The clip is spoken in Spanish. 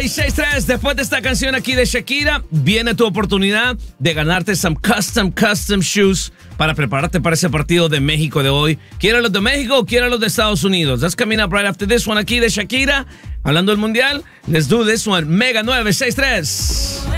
963, después de esta canción aquí de Shakira, viene tu oportunidad de ganarte some custom shoes para prepararte para ese partido de México de hoy. ¿Quieres los de México o quieres los de Estados Unidos? That's coming up right after this one aquí de Shakira. Hablando del Mundial, let's do this one. Mega 963.